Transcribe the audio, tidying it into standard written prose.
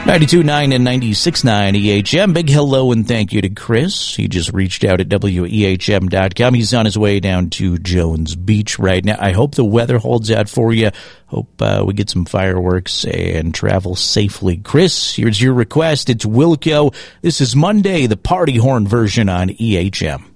92.9 and 96.9 EHM. Big hello and thank you to Chris. He just reached out at WEHM.com. He's on his way down to Jones Beach right now. I hope the weather holds out for you. Hope we get some fireworks and travel safely. Chris, here's your request. It's Wilco. This is Monday, the party horn version on EHM.